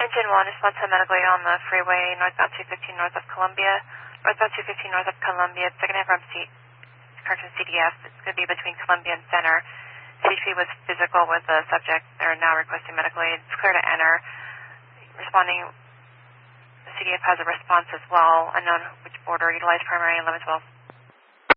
Engine 1 response to medically on the freeway, northbound 215 north of Columbia. Northbound 215 north of Columbia, second half from correction CDF. It's going to be between Columbia and Center. CP was physical with the subject. They're now requesting medical aid. It's clear to enter. Responding, the CDF has a response as well. Unknown which border. Utilize primary 1112.